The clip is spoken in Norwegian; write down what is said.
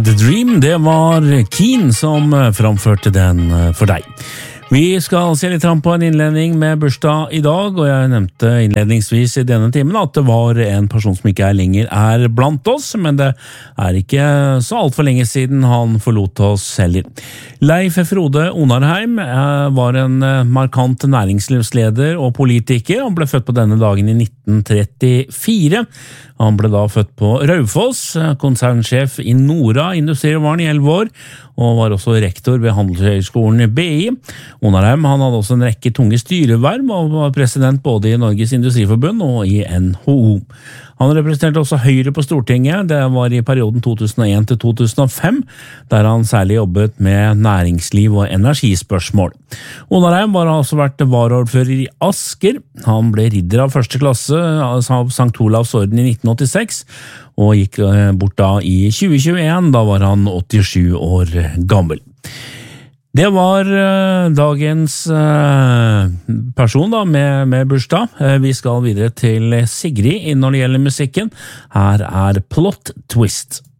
The Dream, det var Keen som framførte den for deg. Vi skal se litt på en innledning med bursdag i dag, og jeg nevnte innledningsvis i denne timen at det var en person som ikke lenger er blant oss, men det er ikke så alt for lenge siden han forlot oss heller. Leif Frode Onarheim var en markant næringslivsleder og politiker. Han ble født på denne dagen i 1934. Han ble da født på Raufoss, konsernsjef i Nora Industrivaren i 11 år, og var også rektor ved Handelshøyskolen BI. Onarheim han hadde også en rekke tunge styreverv og var president både i Norges Industriforbund og i NHO. Han representerte også Høyre på Stortinget. Det var i perioden 2001 til 2005, der han særlig jobbet med næringsliv og energispørsmål. Onarheim har også vært varaordfører i Asker. Han ble ridder av første klasse av Sankt Olavs orden i 1986, og gikk bort da i 2021. Da var han 87 år gammel. Det var dagens person da, med bursdag. Vi skal videre til Sigrid når det gjelder musikken. Her er Plot Twist.